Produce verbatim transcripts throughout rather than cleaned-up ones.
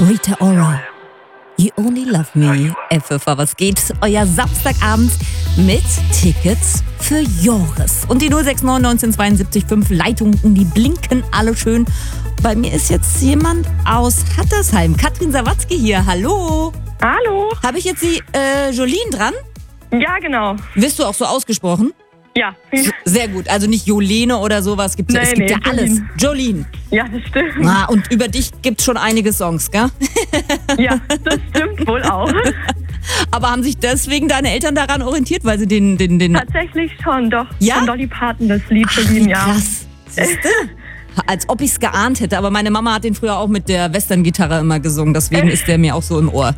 Rita Ora. You Only Love Me. F F V, was geht? Euer Samstagabend mit Tickets für Joris. Und die null sechs neun neunzehn zweiundsiebzig fünf Leitungen, die blinken alle schön. Bei mir ist jetzt jemand aus Hattersheim. Katrin Sawatzki hier. Hallo. Hallo. Habe ich jetzt die äh, Jolene dran? Ja, genau. Wirst du auch so ausgesprochen? Ja. Sehr gut. Also nicht Jolene oder sowas. Gibt's ja, Nee, es gibt nee, ja alles. Jolene. Ja, das stimmt. Ah, und über dich gibt es schon einige Songs, gell? Ja, das stimmt wohl auch. Aber haben sich deswegen deine Eltern daran orientiert, weil sie den... den, den Tatsächlich schon, doch. Ja? Von Dolly Parton, das Lied Ach, für ihn, wie ja. krass. Siehste? Als ob ich es geahnt hätte. Aber meine Mama hat den früher auch mit der Western-Gitarre immer gesungen. Deswegen ist der mir auch so im Ohr.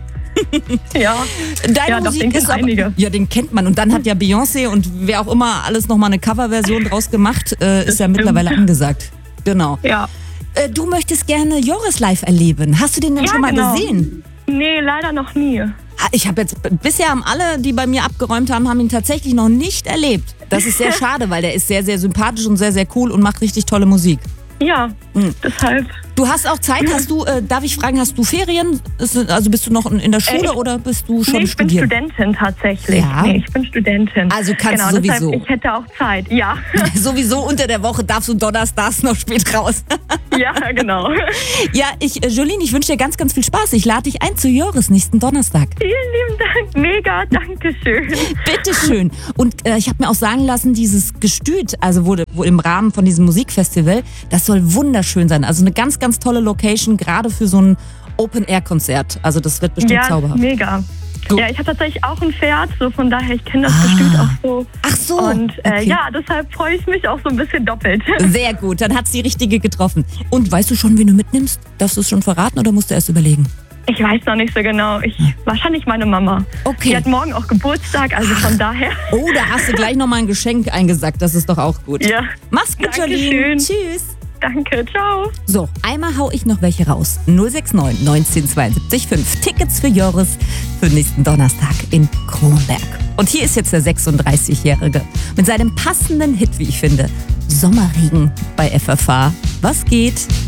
Ja, Deine ja, doch, Musik den ist kennen aber, einige. Ja, den kennt man. Und dann hat ja Beyoncé und wer auch immer alles nochmal eine Coverversion draus gemacht, äh, ist ja stimmt. mittlerweile angesagt. Genau. Ja. Äh, du möchtest gerne Joris live erleben. Hast du den denn Ja, schon mal genau. gesehen? Nee, leider noch nie. Ah, Ich habe jetzt, bisher haben alle, die bei mir abgeräumt haben, haben ihn tatsächlich noch nicht erlebt. Das ist sehr schade, weil der ist sehr, sehr sympathisch und sehr, sehr cool und macht richtig tolle Musik. Ja, Hm. deshalb. Du hast auch Zeit, hast du, äh, darf ich fragen, hast du Ferien? Ist, also bist du noch in in der Schule Äh, oder bist du schon Nee, ich bin studieren? Studentin tatsächlich. Ja. Nee, ich bin Studentin. Also kannst genau, du sowieso. Deshalb, ich hätte auch Zeit, ja. Sowieso unter der Woche darfst du donnerstags noch spät raus. Ja, genau. Ja, ich, äh, Jolene, ich wünsche dir ganz, ganz viel Spaß. Ich lade dich ein zu Joris nächsten Donnerstag. Vielen lieben Dank. Mega, danke schön. Bitteschön. Und äh, ich habe mir auch sagen lassen, dieses Gestüt, also wurde wo im Rahmen von diesem Musikfestival, das soll wunderschön sein. Also eine ganz, ganz tolle Location, gerade für so ein Open-Air-Konzert. Also das wird bestimmt Ja, zauberhaft. mega. Gut. Ja, ich habe tatsächlich auch ein Pferd, so von daher, ich kenne das Ah. Gestüt auch so. Ach so. Und äh, okay. ja, deshalb freue ich mich auch so ein bisschen doppelt. Sehr gut, dann hat's die richtige getroffen. Und weißt du schon, wen du mitnimmst? Darfst du es schon verraten oder musst du erst überlegen? Ich weiß noch nicht so genau. Ich, wahrscheinlich meine Mama. Okay. Die hat morgen auch Geburtstag, also von daher. Oh, da hast du gleich nochmal ein Geschenk eingesackt. Das ist doch auch gut. Ja, Mach's gut, Jolene. Dankeschön. Tschüss. danke, ciao. So, einmal hau ich noch welche raus. null sechs neun neunzehn zweiundsiebzig fünf. Tickets für Joris für nächsten Donnerstag in Kronberg. Und hier ist jetzt der sechsunddreißigjährige mit seinem passenden Hit, wie ich finde. Sommerregen bei F F H. Was geht?